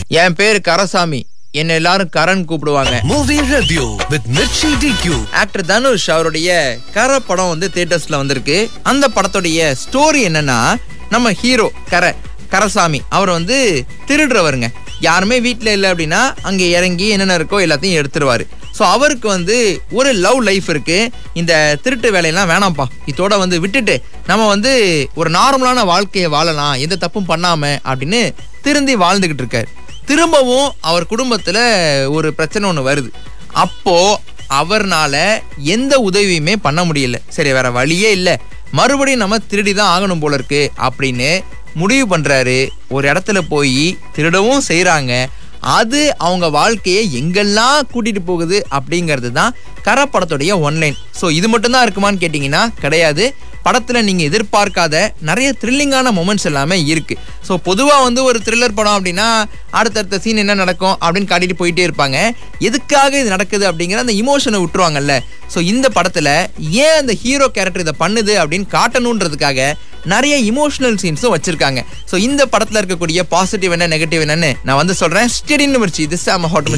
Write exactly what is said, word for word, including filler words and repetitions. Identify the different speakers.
Speaker 1: என் பேரு கரசாமி, என்ன எல்லாரும் கரண் கூப்பிடுவாங்க.
Speaker 2: Movie review with Mirchi டிக்யூ.
Speaker 1: Actor Dhanush அவருடைய கர படம் வந்து தியேட்டர்ஸ்ல வந்திருக்கு. அந்த படத்துடைய ஸ்டோரி என்னன்னா, நம்ம ஹீரோ கர கரசாமி அவர் வந்து திருடுறவருங்க. யாருமே வீட்டில் இல்லை அப்படின்னா அங்கே இறங்கி என்னென்ன இருக்கோ எல்லாத்தையும் எடுத்துருவாரு. ஸோ அவருக்கு வந்து ஒரு லவ் லைஃப் இருக்கு. இந்த திருட்டு வேலையெல்லாம் வேணாம்ப்பா, இதோட வந்து விட்டுட்டு நம்ம வந்து ஒரு நார்மலான வாழ்க்கையை வாழலாம், எந்த தப்பும் பண்ணாம அப்படின்னு திருந்தி வாழ்ந்துகிட்டு இருக்காரு. திரும்பவும் அவர் குடும்பத்துல ஒரு பிரச்சனை ஒன்று வருது. அப்போ அவர்னால எந்த உதவியுமே பண்ண முடியல. சரி, வேற வழியே இல்லை, மறுபடியும் நம்ம திருடி தான் ஆகணும் போல இருக்கு அப்படின்னு முடிவு பண்றாரு. ஒரு இடத்துல போய் திருடவும் செய்யறாங்க. அது அவங்க வாழ்க்கையை எங்கெல்லாம் கூட்டிட்டு போகுது அப்படிங்கிறது தான் கர படத்துடைய ஒன்லைன். ஸோ இது மட்டும்தான் இருக்குமான்னு கேட்டிங்கன்னா கிடையாது. படத்தில் நீங்கள் எதிர்பார்க்காத நிறைய த்ரில்லிங்கான மொமெண்ட்ஸ் எல்லாமே இருக்கு. ஸோ பொதுவாக வந்து ஒரு த்ரில்லர் படம் அப்படின்னா அடுத்தடுத்த சீன் என்ன நடக்கும் அப்படின்னு காட்டிட்டு போயிட்டே இருப்பாங்க. எதுக்காக இது நடக்குது அப்படிங்கிற அந்த இமோஷனை விட்டுருவாங்கல்ல. ஸோ இந்த படத்தில் ஏன் அந்த ஹீரோ கேரக்டர் இதை பண்ணுது அப்படின்னு காட்டணுன்றதுக்காக நிறைய இமோஷனல் சீன்ஸும் வச்சிருக்காங்க. ஸோ இந்த படத்தில் இருக்கக்கூடிய பாசிட்டிவ் என்ன நெகட்டிவ் என்னன்னு நான் வந்து சொல்றேன். ஸ்டெடின்னு மிர்ச்சி, திஸ் ஆம் ஹாட்.